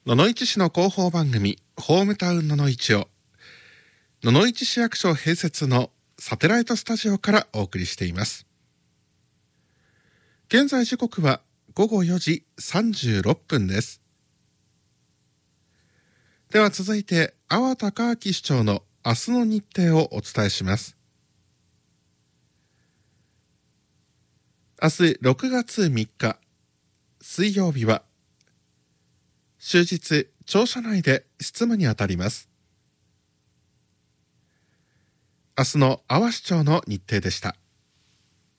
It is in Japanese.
野々市市の広報番組ホームタウン野々市を野々市市役所併設のサテライトスタジオからお送りしています。現在時刻は午後4時36分です。では続いて阿波隆明市長の明日の日程をお伝えします。明日6月3日水曜日は終日庁舎内で執務にあたります。明日の阿波市長の日程でした。